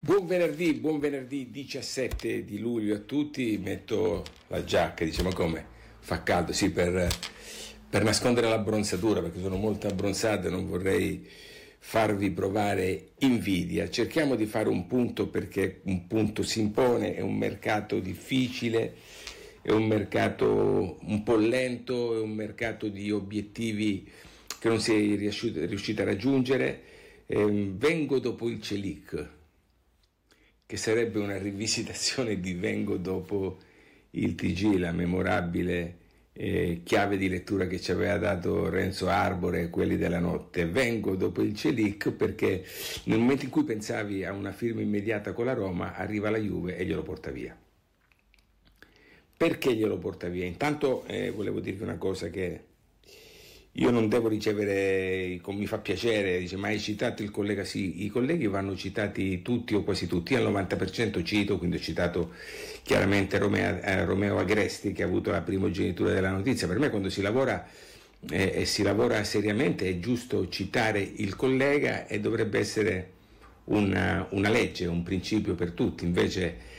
Buon venerdì 17 di luglio a tutti. Metto la giacca, dice ma come? Fa caldo? Sì, per nascondere l'abbronzatura, perché sono molto abbronzato e non vorrei farvi provare invidia. Cerchiamo di fare un punto perché un punto si impone, è un mercato difficile, è un mercato un po' lento, è un mercato di obiettivi che non si è riusciti a raggiungere. Vengo dopo il Celic, che sarebbe una rivisitazione di Vengo dopo il TG, la memorabile chiave di lettura che ci aveva dato Renzo Arbore, quelli della notte. Vengo dopo il Celic perché nel momento in cui pensavi a una firma immediata con la Roma, arriva la Juve e glielo porta via. Perché glielo porta via? Intanto volevo dirvi una cosa, che io non devo ricevere, mi fa piacere, dice ma hai citato il collega? Sì, i colleghi vanno citati tutti o quasi tutti, al 90% cito, quindi ho citato chiaramente Romeo Agresti, che ha avuto la primogenitura della notizia. Per me quando si lavora e si lavora seriamente è giusto citare il collega e dovrebbe essere una legge, un principio per tutti. Invece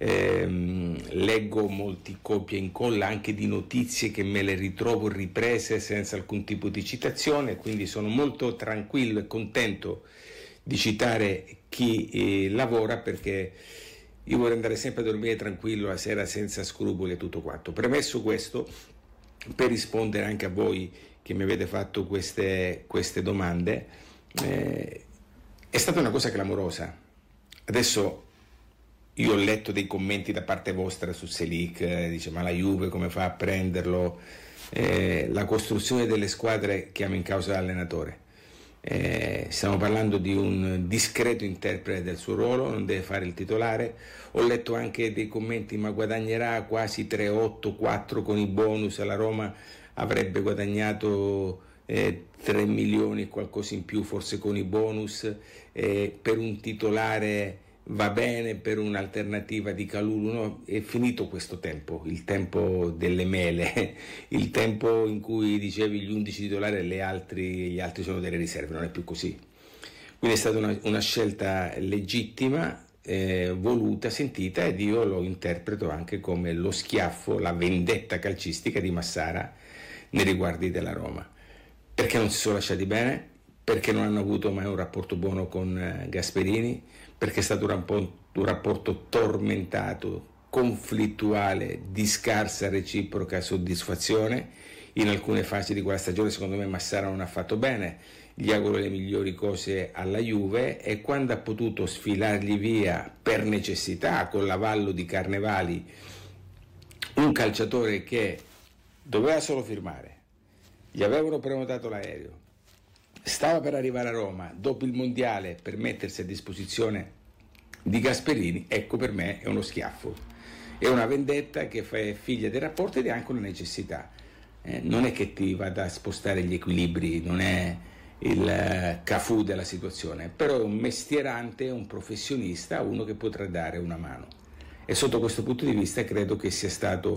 leggo molti copia e incolla anche di notizie che me le ritrovo riprese senza alcun tipo di citazione, quindi sono molto tranquillo e contento di citare chi lavora, perché io vorrei andare sempre a dormire tranquillo la sera senza scrupoli e tutto quanto. Premesso questo, per rispondere anche a voi che mi avete fatto queste domande, è stata una cosa clamorosa. Adesso io ho letto dei commenti da parte vostra su Celic, dice ma la Juve come fa a prenderlo? La costruzione delle squadre chiama in causa l'allenatore. Stiamo parlando di un discreto interprete del suo ruolo, non deve fare il titolare. Ho letto anche dei commenti, ma guadagnerà quasi 3,8, 4 con i bonus, la Roma avrebbe guadagnato 3 milioni e qualcosa in più forse con i bonus, per un titolare va bene, per un'alternativa di Kalulu no. È finito questo tempo, il tempo delle mele, il tempo in cui dicevi gli 11 titolari e gli altri sono delle riserve. Non è più così. Quindi è stata una scelta legittima, voluta, sentita, ed io lo interpreto anche come lo schiaffo, la vendetta calcistica di Massara nei riguardi della Roma, perché non si sono lasciati bene, perché non hanno avuto mai un rapporto buono con Gasperini, perché è stato un rapporto tormentato, conflittuale, di scarsa reciproca soddisfazione. In alcune fasi di quella stagione secondo me Massara non ha fatto bene, gli auguro le migliori cose alla Juve, e quando ha potuto sfilargli via per necessità, con l'avallo di Carnevali, un calciatore che doveva solo firmare, gli avevano prenotato l'aereo, stava per arrivare a Roma dopo il mondiale per mettersi a disposizione di Gasperini, ecco, per me è uno schiaffo, è una vendetta che fa figlia dei rapporti ed è anche una necessità. Non è che ti vada a spostare gli equilibri, non è il Cafù della situazione, però è un mestierante, un professionista, uno che potrà dare una mano, e sotto questo punto di vista credo che sia stata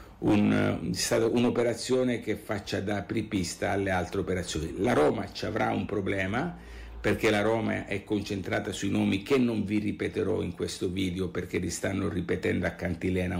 un'operazione che faccia da apripista alle altre operazioni. La Roma ci avrà un problema, perché la Roma è concentrata sui nomi che non vi ripeterò in questo video, perché li stanno ripetendo a cantilena